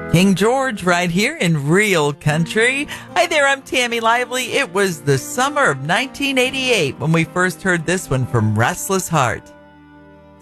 King George right here in Real Country. Hi there, I'm Tammy Lively. It was the summer of 1988 when we first heard this one from Restless Heart.